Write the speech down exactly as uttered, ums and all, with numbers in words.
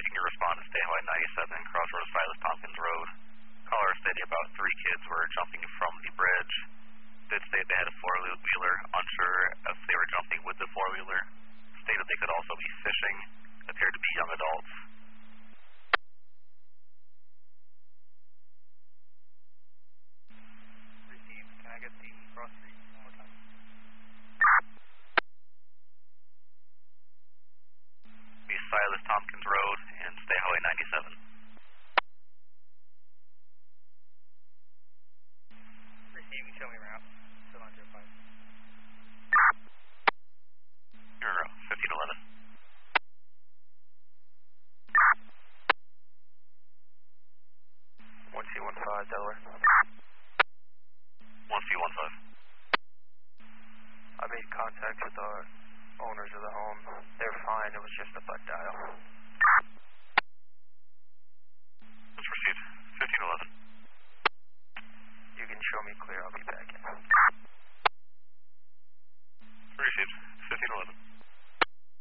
you can respond to State Highway ninety-seven, Crossroads Silas Tompkins Road. Caller stated about three kids were jumping from the bridge. Did state they had a four-wheeler, unsure if they were jumping with the four-wheeler. Stated they could also be fishing, appeared to be young adults. Received. Can I get the cross street one more time? The Silas Tompkins Road and State Highway ninety-seven. Receiving, show me route. Still on zero five. Your route, fifteen eleven. one C one five, Delaware. one C one five. I made contact with our owners of the home. They're fine, it was just a butt dial.